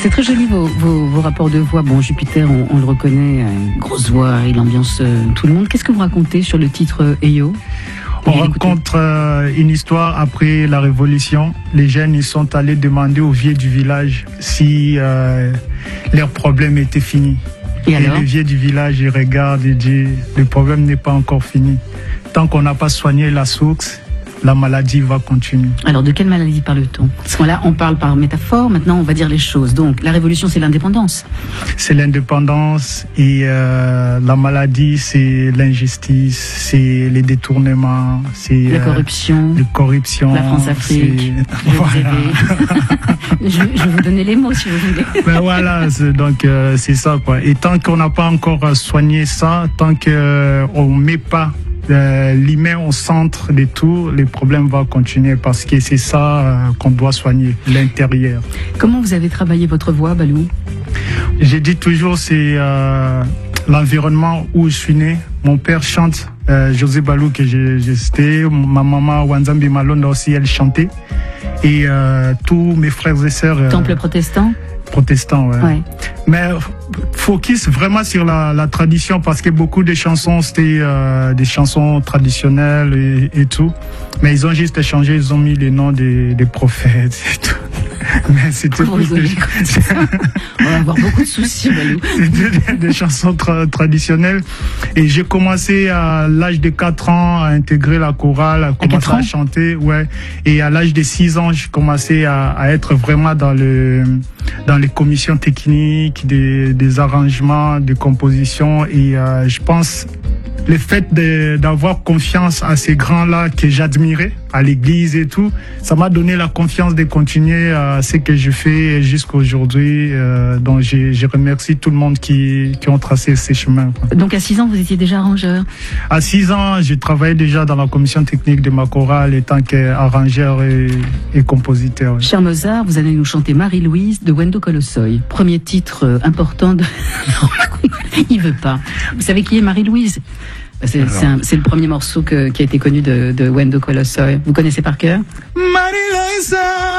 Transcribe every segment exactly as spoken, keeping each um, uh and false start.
C'est très joli vos, vos, vos rapports de voix. Bon, Jupiter, on, on le reconnaît, une grosse voix, il ambiance euh, tout le monde. Qu'est-ce que vous racontez sur le titre euh, Eyo? On rencontre euh, une histoire après la Révolution. Les jeunes ils sont allés demander aux vieux du village si euh, leur problème était fini. Et, et les vieux du village ils regardent et disent le problème n'est pas encore fini. Tant qu'on n'a pas soigné la source, la maladie va continuer. Alors, de quelle maladie parle-t-on? Parce que là, on parle par métaphore, maintenant on va dire les choses. Donc, la révolution, c'est l'indépendance. C'est l'indépendance et euh, la maladie, c'est l'injustice, c'est les détournements, c'est... La corruption. Euh, la corruption. La France-Afrique. Je vais voilà. vous aider. je, je vais vous donner les mots, si vous voulez. Ben voilà, donc euh, c'est ça, quoi. Et tant qu'on n'a pas encore soigné ça, tant qu'on euh, ne met pas Euh, l'humain au centre de tout, les problèmes vont continuer parce que c'est ça euh, qu'on doit soigner, l'intérieur. Comment vous avez travaillé votre voix, Balou? J'ai dit toujours, c'est euh, l'environnement où je suis né. Mon père chante, euh, José Balou, que j'ai cité. Ma maman, Wanzambi Malonda aussi, elle chantait. Et euh, tous mes frères et sœurs... Euh, Temple protestant? Protestant, ouais. ouais. Mais focus vraiment sur la, la tradition parce que beaucoup de chansons c'était euh, des chansons traditionnelles et, et tout. Mais ils ont juste changé, ils ont mis les noms des, des prophètes et tout. Mais c'était plus des... On va avoir beaucoup de soucis, Balou. C'était des, des chansons tra traditionnelles. Et j'ai commencé à l'âge de quatre ans à intégrer la chorale, à commencer à, à chanter, ouais. Et à l'âge de six ans, j'ai commencé à, à être vraiment dans le dans les commissions techniques, des, des arrangements, de composition. Et euh, je pense le fait d'avoir confiance à ces grands-là que j'admirais, à l'église et tout, ça m'a donné la confiance de continuer à ce que je fais jusqu'à aujourd'hui. Euh, donc je, je remercie tout le monde qui, qui ont tracé ces chemins, quoi. Donc à six ans, vous étiez déjà arrangeur? À six ans, j'ai travaillé déjà dans la commission technique de ma chorale en tant qu'arrangeur et, et compositeur. Ouais. Cher Mozart, vous allez nous chanter Marie-Louise de Wendo Colossoy. Premier titre euh, important de... Il veut pas. Vous savez qui est Marie-Louise? C'est le premier morceau que, qui a été connu de, de Wendo Colossoy. Vous connaissez par cœur? Marie-Louise,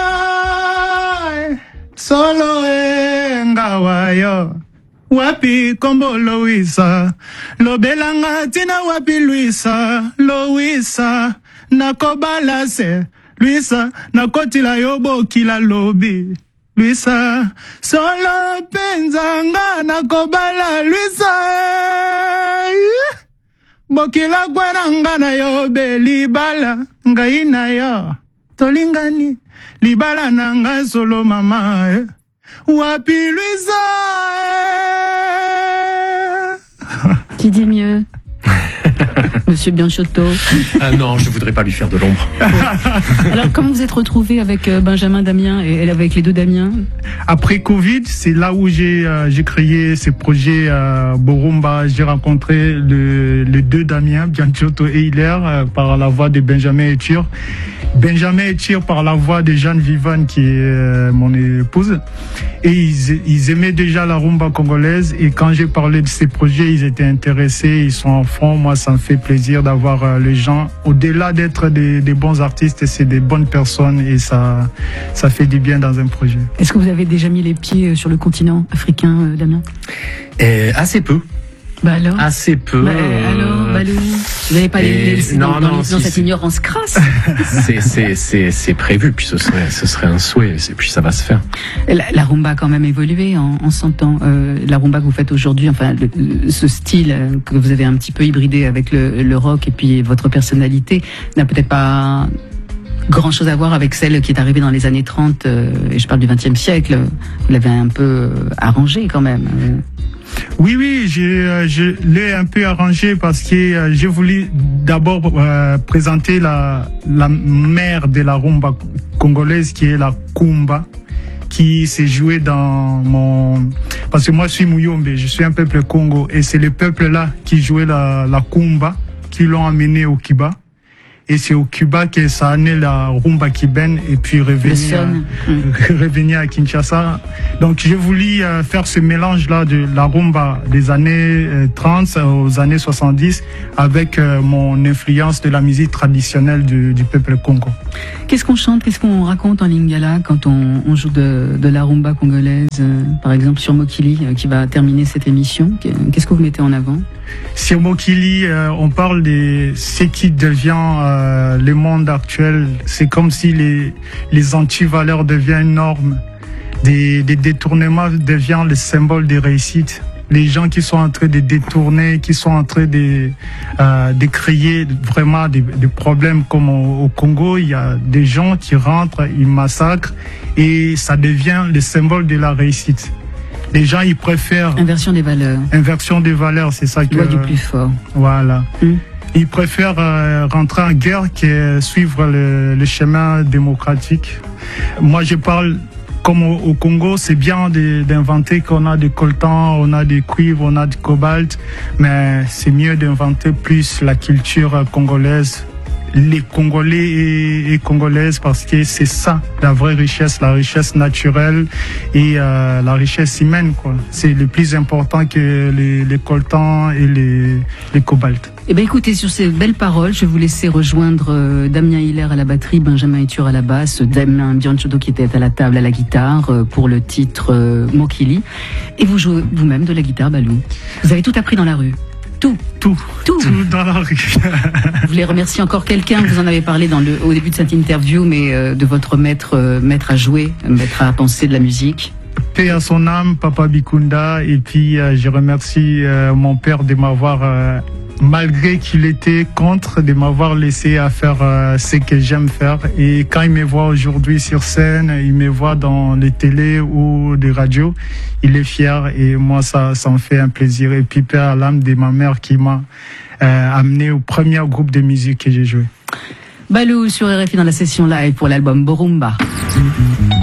solo engawayo. Wapi kombo Louisa, lobelanga tina wapi Louisa, Louisa, nakobalase, Louisa, nakotila yobo kila lobi. Louisa, solo penzanga nakobala Louisa. Bokila gwaranga na yo be libala ngai na yo tolingani libala nanga solo mama eh. Wapi Louisa eh. Qui dit mieux? Monsieur Bianchotto. Ah non, je voudrais pas lui faire de l'ombre. Alors, comment vous êtes retrouvé avec Benjamin Damien et avec les deux Damien? Après Covid, c'est là où j'ai euh, j'ai créé ce projet euh, Borumba. J'ai rencontré le, les deux Damien, Bianchotto et Hilaire, euh, par la voix de Benjamin Etir. Benjamin Etir par la voix de Jeanne Vivane, qui est euh, mon épouse. Et ils, ils aimaient déjà la rumba congolaise. Et quand j'ai parlé de ces projets, ils étaient intéressés, ils sont en fond. Moi, ça me fait plaisir d'avoir euh, les gens. Au-delà d'être des, des bons artistes, c'est des bonnes personnes et ça, ça fait du bien dans un projet. Est-ce que vous avez déjà mis les pieds sur le continent africain, euh, Damien? Et assez peu. Bah alors Assez peu. Bah, alors, Balou, vous n'avez pas les, les, non, dans, non, dans, si, dans cette si. ignorance crasse. C'est prévu, puis ce serait, ce serait un souhait, et puis ça va se faire. La, la rumba a quand même évolué en, en cent ans. Euh, la rumba que vous faites aujourd'hui, enfin, le, le, ce style que vous avez un petit peu hybridé avec le, le rock et puis votre personnalité n'a peut-être pas grand chose à voir avec celle qui est arrivée dans les années trente, euh, et je parle du vingtième siècle. Vous l'avez un peu euh, arrangé quand même. Euh. Oui, oui, je, je l'ai un peu arrangé parce que euh, j'ai voulu d'abord euh, présenter la, la mère de la rumba congolaise qui est la kumba, qui s'est jouée dans mon... Parce que moi je suis Muyombe, je suis un peuple Congo et c'est le peuple là qui jouait la, la kumba, qui l'ont amené au Kiba. Et c'est au Cuba que ça a né la rumba cubaine et puis revenir, à, mmh. revenir à Kinshasa. Donc j'ai voulu euh, faire ce mélange-là de la rumba des années euh, trente aux années soixante-dix avec euh, mon influence de la musique traditionnelle du, du peuple congo. Qu'est-ce qu'on chante, qu'est-ce qu'on raconte en lingala quand on, on joue de, de la rumba congolaise, euh, par exemple sur Mokili euh, qui va terminer cette émission? Qu'est-ce que vous mettez en avant? Sur Mokili, euh, on parle de ce qui devient euh, le monde actuel. C'est comme si les, les antivaleurs deviennent une norme. Des, des détournements deviennent le symbole de réussite. Les gens qui sont en train de détourner, qui sont en train de, euh, de créer vraiment des, des problèmes comme au, au Congo, il y a des gens qui rentrent, ils massacrent et ça devient le symbole de la réussite. Les gens, ils préfèrent... Inversion des valeurs. Inversion des valeurs, c'est ça que... Loi du plus fort. Voilà. Mmh. Ils préfèrent euh, rentrer en guerre que suivre le, le chemin démocratique. Moi, je parle, comme au, au Congo, c'est bien d'inventer qu'on a des coltans, on a des cuivres, on a du cobalt, mais c'est mieux d'inventer plus la culture congolaise, les Congolais et, et Congolaises, parce que c'est ça la vraie richesse, la richesse naturelle et euh, la richesse humaine, quoi. C'est le plus important que les, les coltans et les, les cobaltes. Eh ben écoutez, sur ces belles paroles, je vais vous laisser rejoindre euh, Damien Hiller à la batterie, Benjamin Itur à la basse, Damien Bianchodo qui était à la table à la guitare euh, pour le titre euh, Mokili. Et vous jouez vous-même de la guitare, Balou. Vous avez tout appris dans la rue. Tout. Tout. Tout. Tout dans la rue. Vous voulez remercier encore quelqu'un? Vous en avez parlé dans le, au début de cette interview, mais euh, de votre maître, euh, maître à jouer, maître à penser de la musique. Paix à son âme, Papa Bikunda. Et puis, euh, je remercie euh, mon père de m'avoir, euh, malgré qu'il était contre, de m'avoir laissé à faire euh, ce que j'aime faire. Et quand il me voit aujourd'hui sur scène, il me voit dans les télés ou des radios, il est fier et moi, ça, ça me fait un plaisir. Et puis, paix à l'âme de ma mère qui m'a euh, amené au premier groupe de musique que j'ai joué. Balou sur R F I dans la session live pour l'album Borumba. Mm-hmm.